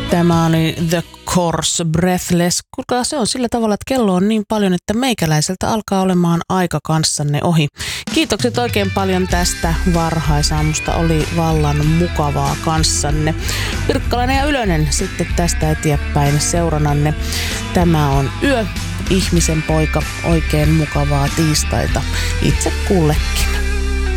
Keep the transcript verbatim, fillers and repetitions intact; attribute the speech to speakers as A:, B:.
A: Tämä oli The Course, Breathless. Kuulkaa, se on sillä tavalla, että kello on niin paljon, että meikäläiseltä alkaa olemaan aika kanssanne ohi. Kiitokset oikein paljon tästä varhaisaamusta. Oli vallan mukavaa kanssanne. Pirkkalainen ja Ylönen sitten tästä eteenpäin seurananne. Tämä on Yö, ihmisen poika. Oikein mukavaa tiistaita itse kullekin.